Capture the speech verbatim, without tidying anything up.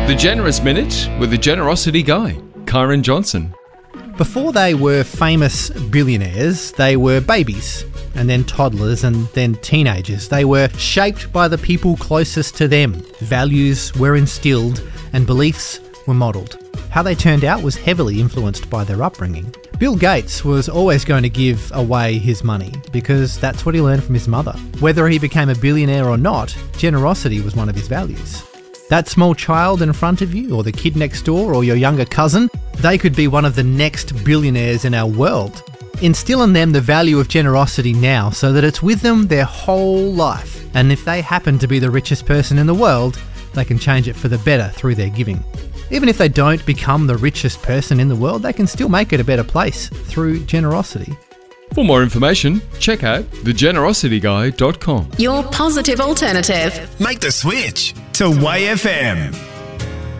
The Generous Minute with the Generosity Guy, Kyron Johnson. Before they were famous billionaires, they were babies, and then toddlers, and then teenagers. They were shaped by the people closest to them. Values were instilled and beliefs were modelled. How they turned out was heavily influenced by their upbringing. Bill Gates was always going to give away his money because that's what he learned from his mother. Whether he became a billionaire or not, generosity was one of his values. That small child in front of you, or the kid next door, or your younger cousin, they could be one of the next billionaires in our world. Instill in them the value of generosity now so that it's with them their whole life. And if they happen to be the richest person in the world, they can change it for the better through their giving. Even if they don't become the richest person in the world, they can still make it a better place through generosity. For more information, check out the generosity guy dot com. Your positive alternative. Make the switch to Y F M.